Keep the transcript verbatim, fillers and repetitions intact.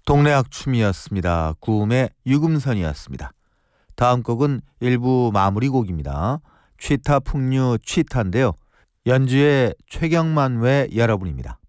동네학춤이었습니다. 구음의 유금선이었습니다. 다음 곡은 일부 마무리곡입니다. 취타 풍류 취타인데요. 연주의 최경만 외 여러분입니다.